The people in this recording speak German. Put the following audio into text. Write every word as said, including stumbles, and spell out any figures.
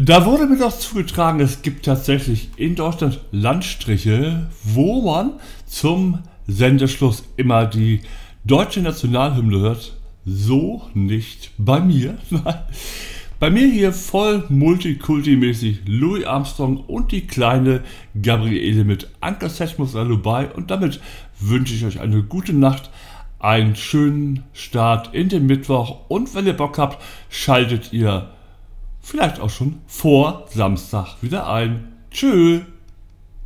Da wurde mir doch zugetragen, es gibt tatsächlich in Deutschland Landstriche, wo man zum Sendeschluss immer die deutsche Nationalhymne hört. So nicht bei mir. Bei mir hier voll multikulti-mäßig Louis Armstrong und die kleine Gabriele mit Uncle Sessions Lullaby. Und damit wünsche ich euch eine gute Nacht, einen schönen Start in den Mittwoch. Und wenn ihr Bock habt, schaltet ihr vielleicht auch schon vor Samstag wieder ein. Tschö.